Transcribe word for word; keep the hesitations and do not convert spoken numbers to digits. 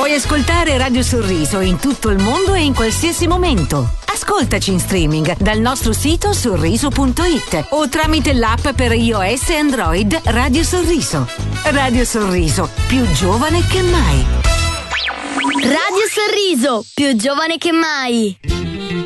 Puoi ascoltare Radio Sorriso in tutto il mondo e in qualsiasi momento. Ascoltaci in streaming dal nostro sito sorriso punto it o tramite l'app per iOS e Android Radio Sorriso. Radio Sorriso, più giovane che mai. Radio Sorriso, più giovane che mai.